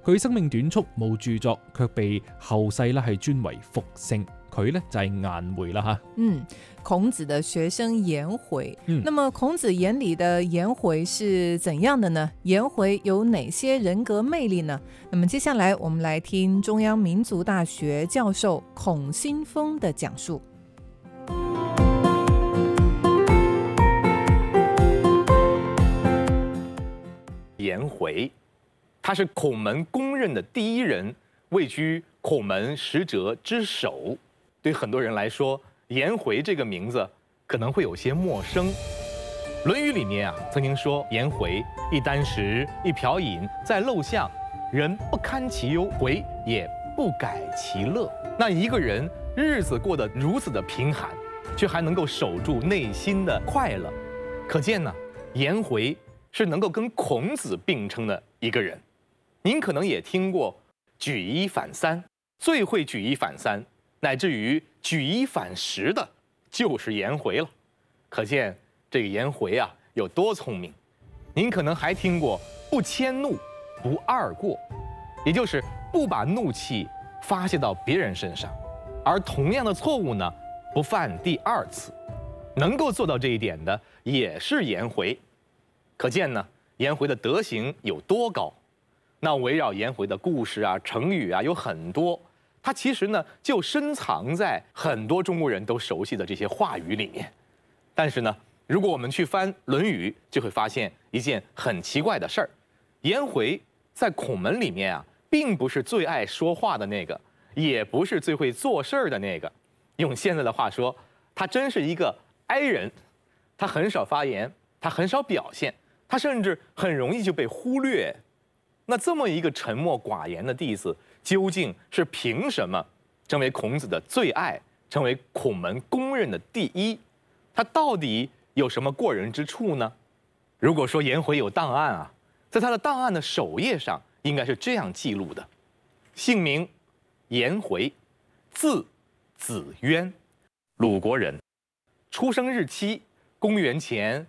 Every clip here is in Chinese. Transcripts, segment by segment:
佢生命短促，冇著作，卻被後世咧係尊為復聖。佢呢就係顏回啦吓。 孔子的學生顏回。那麼孔子眼裡的顏回是怎樣的呢？顏回有哪些人格魅力呢？那麼接下來我們來聽中央民族大學教授孔新峰的講述。 顏回，他是孔門公認的第一人，位居孔門十哲之首。對很多人來說，顏回這個名字可能會有些陌生。《論語》裡面曾經說，顏回一簞食，一瓢飲，在陋巷，人不堪其憂，回也不改其樂。那一個人日子過得如此的貧寒，卻還能夠守住內心的快樂，可見呢，顏回是能夠跟孔子並稱的一個人。您可能也聽過舉一反三，最會舉一反三，乃至於舉一反十的，就是顏回了。可見這個顏回有多聰明。您可能還聽過不遷怒，不贰過，也就是不把怒氣發洩到別人身上，而同樣的錯誤呢，不犯第二次。能夠做到這一點的，也是顏回。可見呢，顏回的德行有多高。那圍繞顏回的故事成語有很多。它其實呢，就深藏在很多中國人都熟悉的這些話語裡面。但是呢，如果我們去翻《論語》，就會發現一件很奇怪的事兒：顏回在孔門裡面並不是最愛說話的那個，也不是最會做事兒的那個。用現在的話說，他真是一個 I 人，他很少發言，他很少表現，他甚至很容易就被忽略。那這麼一個沉默寡言的弟子，究竟是憑什麼成為孔子的最愛，成為孔門公認的第一？他到底有什麼過人之處呢？如果說顏回有檔案在他的檔案的首頁上應該是這樣記錄的：姓名顏回，字子淵，魯國人，出生日期公元前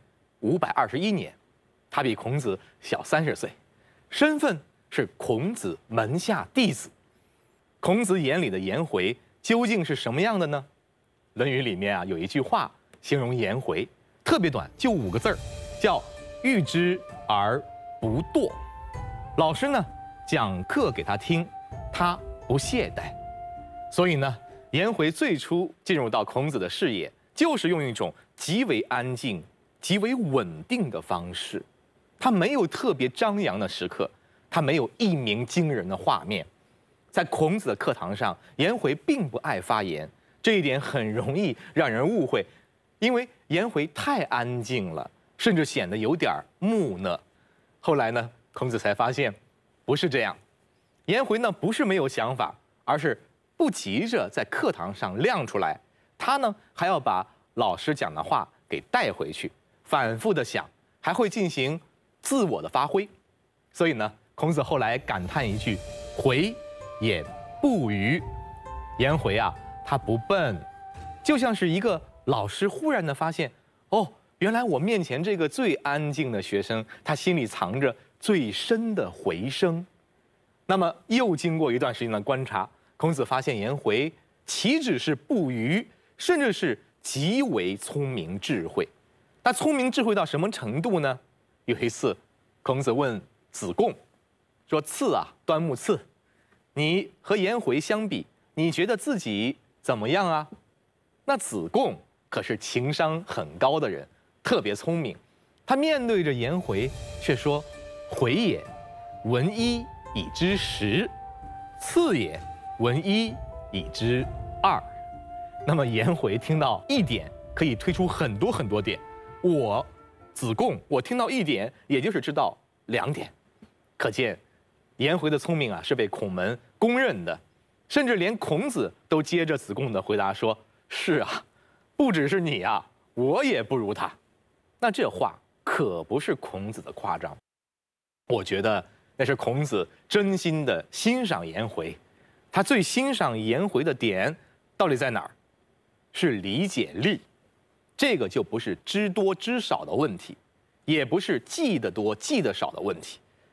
521年，他比孔子小30歲，身份是孔子門下弟子。孔子眼裡的顏回究竟是什麼樣的呢？《論語》裡面有一句話形容顏回，特別短，就5個字兒，叫遇之而不惰。老師呢講課給他聽，他不懈怠。所以呢，顏回最初進入到孔子的視野，就是用一種極為安靜、極為穩定的方式。他沒有特別張揚的時刻，他沒有一鳴驚人的畫面。在孔子的課堂上，顏回並不愛發言，這一點很容易讓人誤會，因為顏回太安靜了，甚至顯得有點木訥。後來呢，孔子才發現不是這樣，顏回呢不是沒有想法，而是不急着在課堂上亮出來，他呢還要把老師講的話給帶回去，反覆的想，還會進行自我的發揮。所以呢，孔子後來感嘆一句：回也不愚。顏回他不笨，就像是一個老師忽然的發現，原來我面前這個最安靜的學生，他心裡藏着最深的回聲。那麼又經過一段時間的觀察，孔子發現顏回豈止是不愚，甚至是極為聰明智慧。那聰明智慧到什麼程度呢？有一次，孔子問子貢說：賜端木賜，你和顏回相比，你覺得自己怎麼樣啊？那子貢可是情商很高的人，特別聰明。他面對着顏回，卻說：回也，聞一以知十；賜也，聞一以知二。那麼顏回聽到一點，可以推出很多很多點。我子貢，我聽到一點，也就是知道2點。可見顏回的聰明是被孔門公認的，甚至連孔子都接着子貢的回答說：是啊，不只是你我也不如他。那這話可不是孔子的誇張，我覺得那是孔子真心的欣賞顏回。他最欣賞顏回的點到底在哪兒？是理解力。這個就不是知多知少的問題，也不是記得多記得少的問題，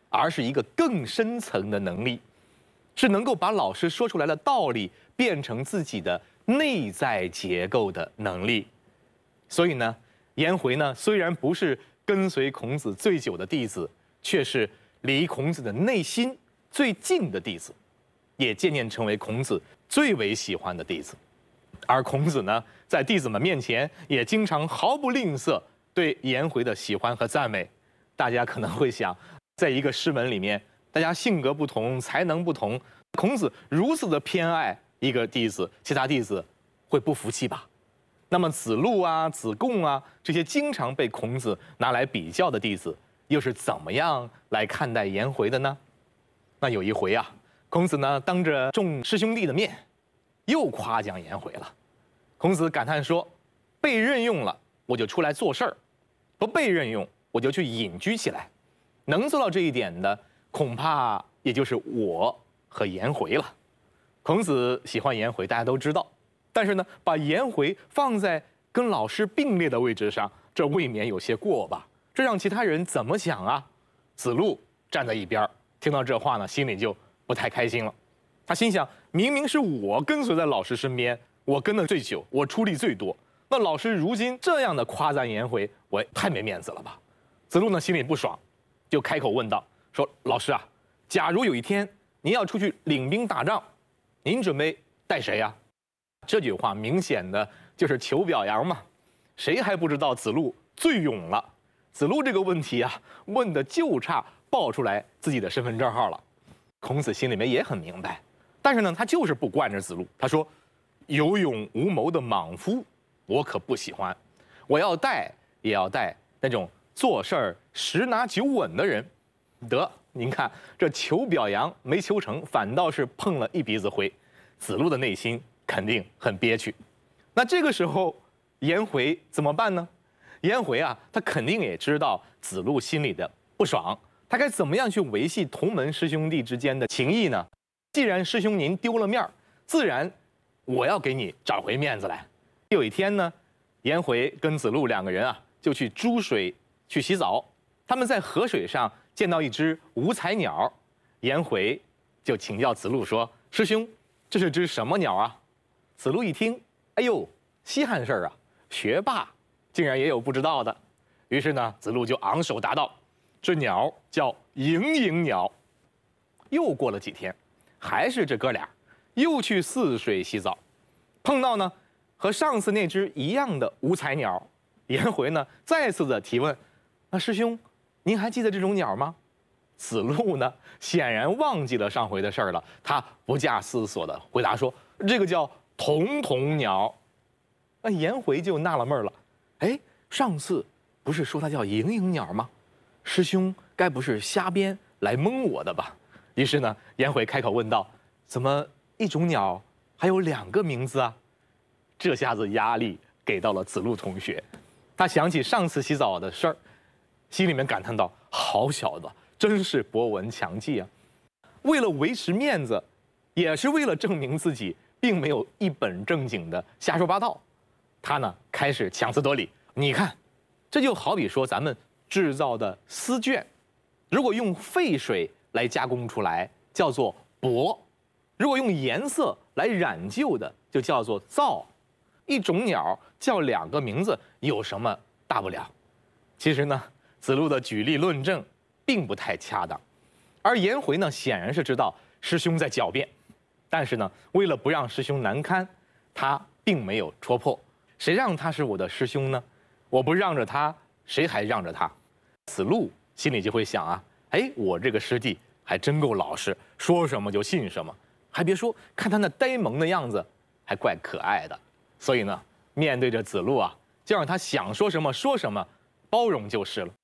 而是一个更深层的能力，是能够把老师说出来的道理变成自己的内在结构的能力。所以呢，颜回呢虽然不是跟随孔子最久的弟子，却是离孔子的内心最近的弟子，也渐渐成为孔子最为喜欢的弟子。而孔子呢，在弟子们面前也经常毫不吝啬对颜回的喜欢和赞美。大家可能会想，在一个师门里面，大家性格不同，才能不同，孔子如此的偏爱一个弟子，其他弟子会不服气吧？那么子路啊、子贡啊这些经常被孔子拿来比较的弟子，又是怎么样来看待颜回的呢？那有一回啊，孔子呢当着众师兄弟的面，又夸奖颜回了。孔子感叹说：“被任用了，我就出来做事儿；不被任用，我就去隐居起来。能做到这一点的，恐怕也就是我和颜回了。”孔子喜欢颜回，大家都知道。但是呢，把颜回放在跟老师并列的位置上，这未免有些过吧？这让其他人怎么想啊？子路站在一边，听到这话呢，心里就不太开心了。他心想：明明是我跟随在老师身边，我跟得最久，我出力最多，那老师如今这样的夸赞颜回，我太没面子了吧？子路呢心里不爽，就开口问道：“说老师啊，假如有一天您要出去领兵打仗，您准备带谁呀？”这句话明显的就是求表扬嘛，谁还不知道子路最勇了？子路这个问题啊，问的就差报出来自己的身份证号了。孔子心里面也很明白，但是呢，他就是不惯着子路。他说：“有勇无谋的莽夫，我可不喜欢。我要带也要带那种做事儿十拿九稳的人。”得，您看这求表扬没求成，反倒是碰了一鼻子灰。子路的内心肯定很憋屈。那这个时候，颜回怎么办呢？颜回啊，他肯定也知道子路心里的不爽，他该怎么样去维系同门师兄弟之间的情谊呢？既然师兄您丢了面儿，自然我要给你找回面子来。有一天呢，颜回跟子路两个人啊，就去诸水去洗澡。他们在河水上见到一只五彩鸟，颜回就请教子路说：“师兄，这是只什么鸟啊？”子路一听，哎呦，稀罕事儿啊，学霸竟然也有不知道的。于是呢，子路就昂首答道：“这鸟叫盈盈鸟。”又过了几天，还是这哥俩又去泗水洗澡，碰到呢和上次那只一样的五彩鸟。颜回呢再次的提问：“那师兄，您还记得这种鸟吗？”子路呢显然忘记了上回的事儿了，他不假思索的回答说：“这个叫彤彤鸟。”那颜回就纳了闷了，哎，上次不是说它叫盈盈鸟吗？师兄该不是瞎编来蒙我的吧？于是呢，颜回开口问道：“怎么一种鸟还有两个名字啊？”这下子压力给到了子路同学，他想起上次洗澡的事儿，心里面感叹道：“好小子，真是博闻强记啊！”为了维持面子，也是为了证明自己并没有一本正经的瞎说八道，他呢开始强词夺理。你看，这就好比说咱们制造的丝绢，如果用沸水来加工出来，叫做帛；如果用颜色来染就的，就叫做造。一种鸟叫两个名字，有什么大不了？其实呢，子路的举例论证并不太恰当，而颜回呢，显然是知道师兄在狡辩，但是呢，为了不让师兄难堪，他并没有戳破。谁让他是我的师兄呢？我不让着他，谁还让着他？子路心里就会想啊，哎，我这个师弟还真够老实，说什么就信什么。还别说，看他那呆萌的样子，还怪可爱的。所以呢，面对着子路啊，就让他想说什么说什么，包容就是了。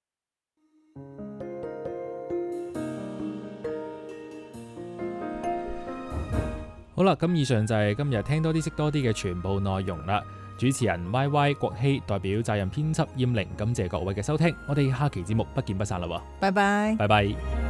好啦，咁以上就係今日聽多啲識多啲嘅全部內容啦。主持人 YY 國希代表責任編輯燕玲，感謝各位嘅收聽，我哋下期節目不見不散啦喎， 拜拜， 拜拜。